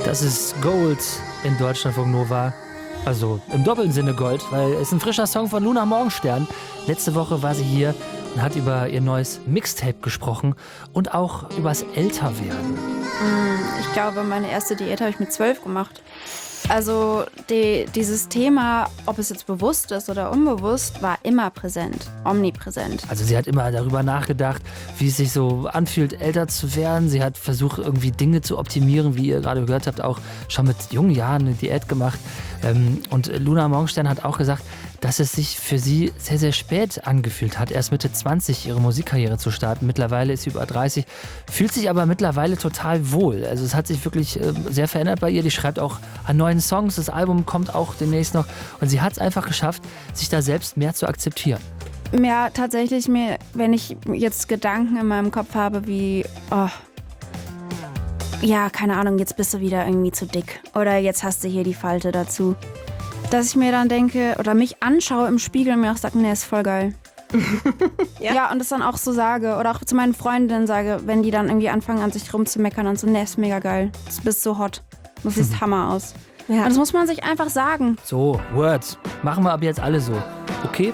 Das ist Gold in Deutschlandfunk Nova. Also im doppelten Sinne Gold, weil es ein frischer Song von Luna Morgenstern. Letzte Woche war sie hier und hat über ihr neues Mixtape gesprochen und auch übers Älterwerden. Ich glaube, meine erste Diät habe ich mit 12 gemacht. Also dieses Thema, ob es jetzt bewusst ist oder unbewusst, war immer präsent, omnipräsent. Also sie hat immer darüber nachgedacht, wie es sich so anfühlt, älter zu werden. Sie hat versucht, irgendwie Dinge zu optimieren, wie ihr gerade gehört habt, auch schon mit jungen Jahren eine Diät gemacht. Und Luna Morgenstern hat auch gesagt, dass es sich für sie sehr, sehr spät angefühlt hat, erst Mitte 20 ihre Musikkarriere zu starten. Mittlerweile ist sie über 30, fühlt sich aber mittlerweile total wohl. Also es hat sich wirklich sehr verändert bei ihr. Die schreibt auch an neuen Songs. Das Album kommt auch demnächst noch. Und sie hat es einfach geschafft, sich da selbst mehr zu akzeptieren. Ja, tatsächlich, wenn ich jetzt Gedanken in meinem Kopf habe wie, ja, keine Ahnung, jetzt bist du wieder irgendwie zu dick. Oder jetzt hast du hier die Falte dazu. Dass ich mir dann denke oder mich anschaue im Spiegel und mir auch sage, nee, ist voll geil. Ja, und das dann auch so sage oder auch zu meinen Freundinnen sage, wenn die dann irgendwie anfangen an sich rumzumeckern und so, nee, ist mega geil. Du bist so hot. Du siehst Hammer aus. Ja. Und das muss man sich einfach sagen. So, Words. Machen wir ab jetzt alle so. Okay?